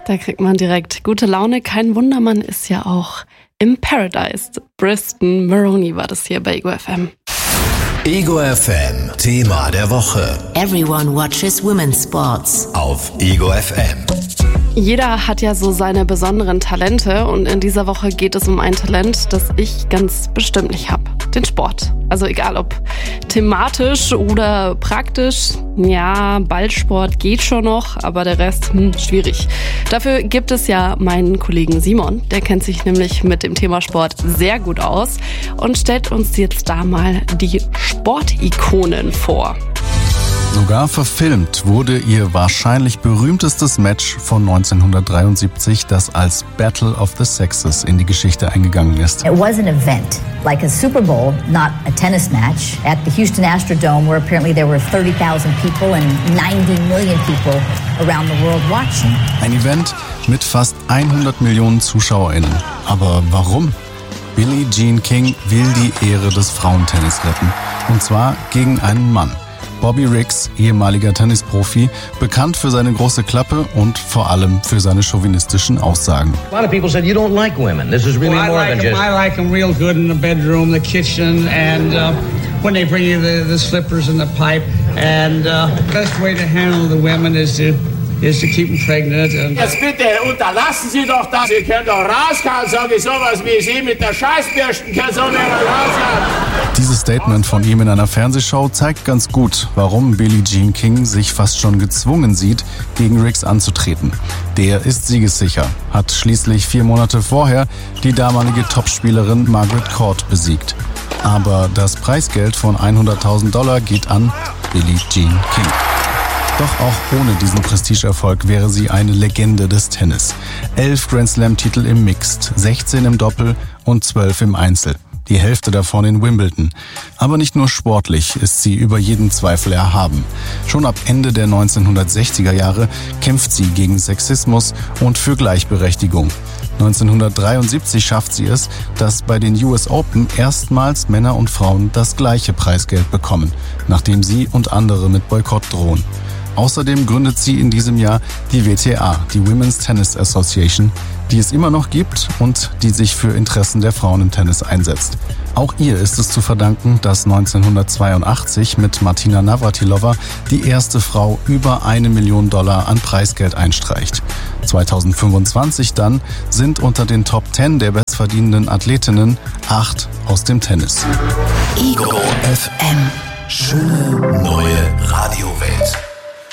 Da kriegt man direkt gute Laune. Kein Wunder, man ist ja auch im Paradise. Briston Maroney war das hier bei Ego FM. Ego FM, Thema der Woche. Everyone watches women's sports. Auf Ego FM. Jeder hat ja so seine besonderen Talente und in dieser Woche geht es um ein Talent, das ich ganz bestimmt nicht habe. Den Sport. Also egal ob thematisch oder praktisch. Ja, Ballsport geht schon noch, aber der Rest, schwierig. Dafür gibt es ja meinen Kollegen Simon. Der kennt sich nämlich mit dem Thema Sport sehr gut aus und stellt uns jetzt da mal die Sportikonen vor. Sogar verfilmt wurde ihr wahrscheinlich berühmtestes Match von 1973, das als Battle of the Sexes in die Geschichte eingegangen ist. It was an event, like a Super Bowl, not a tennis match, at the Houston Astrodome, where apparently there were 30,000 people and 90 million people around the world watching. Ein Event mit fast 100 Millionen ZuschauerInnen. Aber warum? Billie Jean King will die Ehre des Frauentennis retten. Und zwar gegen einen Mann. Bobby Riggs, ehemaliger Tennisprofi, bekannt für seine große Klappe und vor allem für seine chauvinistischen Aussagen. A lot of people said you don't like women. This is really more than just. I like them real good in the bedroom, the kitchen, and when they bring you the slippers and the pipe. And the best way to handle the women is to keep them pregnant. Jetzt bitte unterlassen Sie doch das. Sie können doch rauskommen, sage ich sowas wie Sie mit der Scheißbürstenperson rauskommen. Dieses Statement von ihm in einer Fernsehshow zeigt ganz gut, warum Billie Jean King sich fast schon gezwungen sieht, gegen Riggs anzutreten. Der ist siegessicher, hat schließlich 4 Monate vorher die damalige Topspielerin Margaret Court besiegt. Aber das Preisgeld von $100.000 geht an Billie Jean King. Doch auch ohne diesen Prestigeerfolg wäre sie eine Legende des Tennis. 11 Grand-Slam-Titel im Mixed, 16 im Doppel und 12 im Einzel. Die Hälfte davon in Wimbledon. Aber nicht nur sportlich ist sie über jeden Zweifel erhaben. Schon ab Ende der 1960er Jahre kämpft sie gegen Sexismus und für Gleichberechtigung. 1973 schafft sie es, dass bei den US Open erstmals Männer und Frauen das gleiche Preisgeld bekommen, nachdem sie und andere mit Boykott drohen. Außerdem gründet sie in diesem Jahr die WTA, die Women's Tennis Association, die es immer noch gibt und die sich für Interessen der Frauen im Tennis einsetzt. Auch ihr ist es zu verdanken, dass 1982 mit Martina Navratilova die erste Frau über $1 Million an Preisgeld einstreicht. 2025 dann sind unter den Top 10 der bestverdienenden Athletinnen 8 aus dem Tennis. Ego FM. Schöne neue Radiowelt.